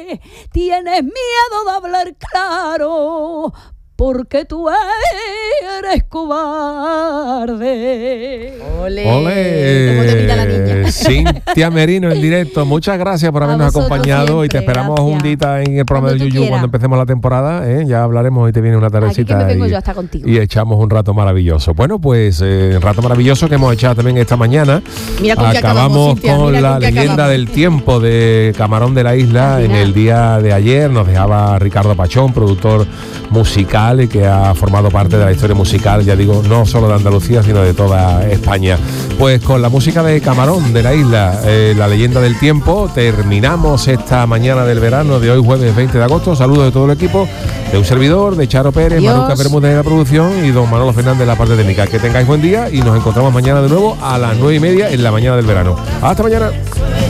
tienes miedo de hablar claro, porque tú eres cobarde. ¡Ole! ¡Ole! ¿Cómo te mira la niña? Cintia Merino en directo, muchas gracias por habernos acompañado y te esperamos un día en el programa del Yuyu cuando empecemos la temporada, ya hablaremos, hoy te viene una tardecita. Aquí que me vengo yo hasta contigo. Y echamos un rato maravilloso. Bueno, pues un rato maravilloso que hemos echado también esta mañana. Mira con acabamos Cintia, con la leyenda del tiempo de Camarón de la Isla. En el día de ayer nos dejaba Ricardo Pachón, productor musical y que ha formado parte de la historia musical, ya digo, no solo de Andalucía, sino de toda España. Pues con la música de Camarón de la Isla, la leyenda del tiempo, terminamos esta mañana del verano de hoy, jueves 20 de agosto. Saludos de todo el equipo, de un servidor, de Charo Pérez, Maruca Bermúdez de la producción y don Manolo Fernández de la parte técnica. Que tengáis buen día y nos encontramos mañana de nuevo a las 9:30 en la mañana del verano. Hasta mañana.